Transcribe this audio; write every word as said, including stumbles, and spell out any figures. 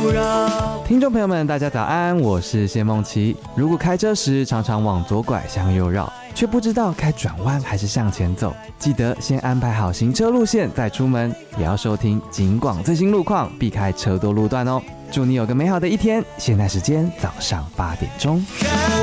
不扰。 听众朋友们，大家早安，我是谢梦琪。如果开车时常常往左拐向右绕，却不知道该转弯还是向前走，记得先安排好行车路线再出门，也要收听警广最新路况，避开车多路段哦。祝你有个美好的一天。现在时间早上八点钟。